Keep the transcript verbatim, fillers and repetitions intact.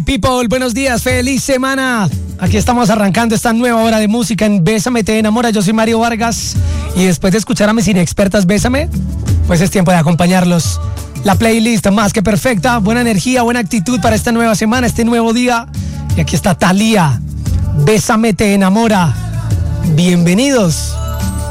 People, buenos días, feliz semana. Aquí estamos arrancando esta nueva hora de música en Bésame, te enamora. Yo soy Mario Vargas y después de escuchar a mis inexpertas Bésame, pues es tiempo de acompañarlos. La playlist más que perfecta, buena energía, buena actitud para esta nueva semana, este nuevo día. Y aquí está Thalía, Bésame, te enamora. Bienvenidos.